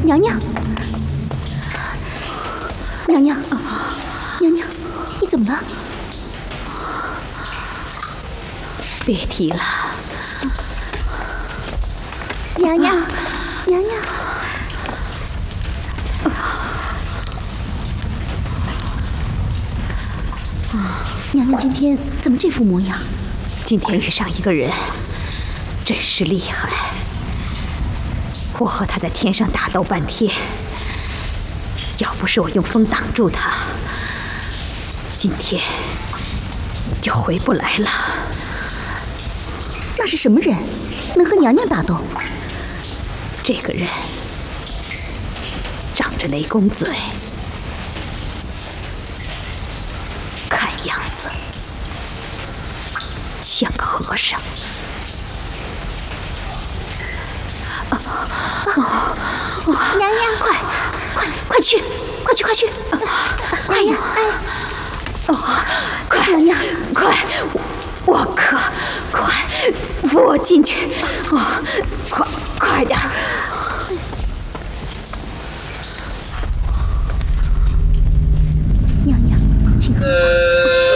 娘娘，娘娘，娘娘，你怎么了？ 别提了， 娘娘，娘娘。 娘娘今天怎么这副模样？ 今天遇上一个人，真是厉害。我和他在天上打斗半天，要不是我用风挡住他，今天就回不来了。 那是什么人，能和娘娘打斗？ 这个人长着雷公嘴。 看样子像个和尚。 娘娘，快去！快呀！ 快！ 娘娘， 快！我渴，快扶我进去！快点！